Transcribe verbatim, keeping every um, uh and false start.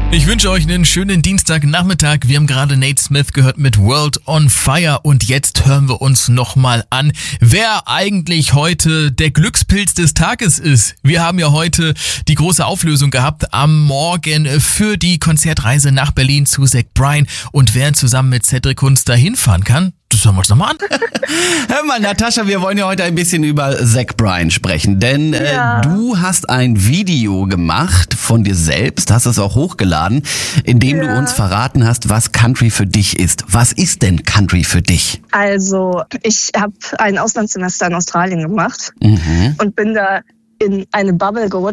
Ich wünsche euch einen schönen Dienstagnachmittag. Wir haben gerade Nate Smith gehört mit World on Fire und jetzt hören wir uns nochmal an, wer eigentlich heute der Glückspilz des Tages ist. Wir haben ja heute die große Auflösung gehabt am Morgen für die Konzertreise nach Berlin zu Zach Bryan und wer zusammen mit Cedric Kunz dahin fahren kann, das hören wir uns nochmal an. Hör mal, Natascha, wir wollen ja heute ein bisschen über Zach Bryan sprechen, denn Ja. äh, du hast ein Video gemacht von dir selbst, hast es auch hochgeladen, in dem Ja. du uns verraten hast, was Country für dich ist. Was ist denn Country für dich? Also, ich habe ein Auslandssemester in Australien gemacht Mhm. und bin da in eine Bubble gerutscht.